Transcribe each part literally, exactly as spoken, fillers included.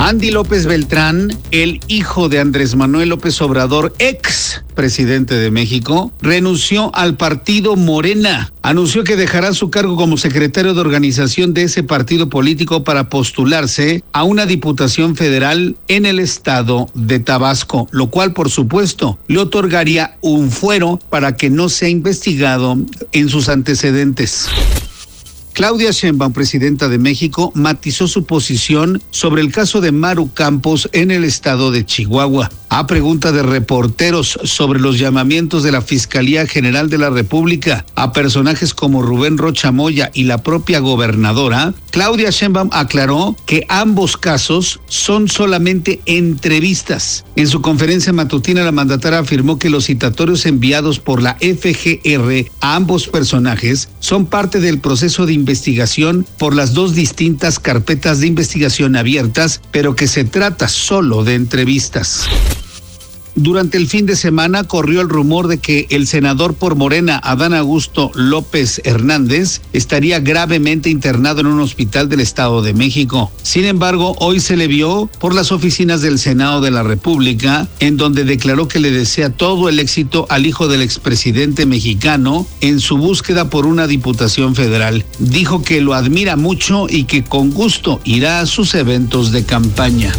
Andy López Beltrán, el hijo de Andrés Manuel López Obrador, ex presidente de México, renunció al partido Morena. Anunció que dejará su cargo como secretario de organización de ese partido político para postularse a una diputación federal en el estado de Tabasco, lo cual, por supuesto, le otorgaría un fuero para que no sea investigado en sus antecedentes. Claudia Sheinbaum, presidenta de México, matizó su posición sobre el caso de Maru Campos en el estado de Chihuahua. A pregunta de reporteros sobre los llamamientos de la Fiscalía General de la República a personajes como Rubén Rocha Moya y la propia gobernadora, Claudia Sheinbaum aclaró que ambos casos son solamente entrevistas. En su conferencia matutina, la mandataria afirmó que los citatorios enviados por la F G R a ambos personajes son parte del proceso de investigación por las dos distintas carpetas de investigación abiertas, pero que se trata solo de entrevistas. Durante el fin de semana corrió el rumor de que el senador por Morena, Adán Augusto López Hernández, estaría gravemente internado en un hospital del Estado de México. Sin embargo, hoy se le vio por las oficinas del Senado de la República, en donde declaró que le desea todo el éxito al hijo del expresidente mexicano en su búsqueda por una diputación federal. Dijo que lo admira mucho y que con gusto irá a sus eventos de campaña.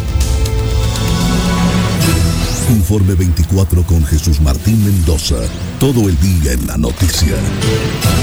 Informe veinticuatro con Jesús Martín Mendoza. Todo el día en la noticia.